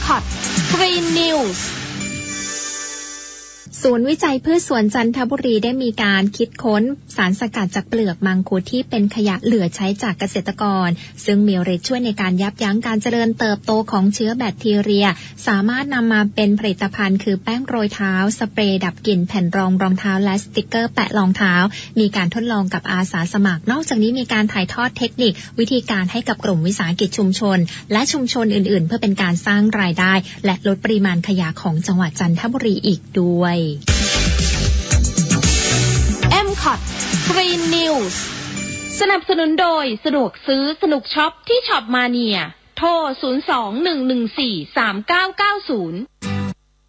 MCOT Green News ศูนย์วิจัยพืชสวนจันทบุรีได้มีการคิดค้นสารสกัดจากเปลือกมังคุดที่เป็นขยะเหลือใช้จากเกษตรกรซึ่งมีฤทธิ์ช่วยในการยับยั้งการเจริญเติบโตของเชื้อแบคทีเรียสามารถนำมาเป็นผลิตภัณฑ์คือแป้งโรยเท้าสเปรย์ดับกลิ่นแผ่นรองรองเท้าและสติกเกอร์แปะรองเท้ามีการทดลองกับอาสาสมัครนอกจากนี้มีการถ่ายทอดเทคนิควิธีการให้กับกลุ่มวิสาหกิจชุมชนและชุมชนอื่นๆเพื่อเป็นการสร้างรายได้และลดปริมาณขยะของจังหวัดจันทบุรีอีกด้วย MCOT Green News สนับสนุนโดยสะดวกซื้อสนุกช็อปที่ช็อปมาเนียโทร 02-114-3990